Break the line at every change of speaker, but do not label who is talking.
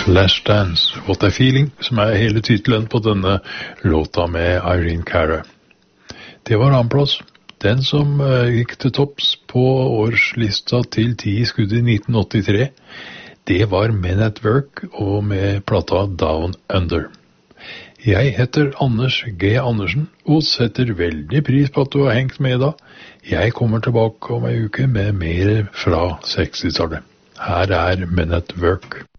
Last Dance, What a Feeling, som hele titelen på denne låta med Irene Cara. Det var annenplass. Den som gikk til topps på årslista til 10 skudd i 1983, det var Men at Work og med plata Down Under. Jeg heter Anders G. Andersen og setter veldig pris på at du har hengt med da. Jeg kommer tilbake om en uke med mer fra 60-tallet. Her Men at Work.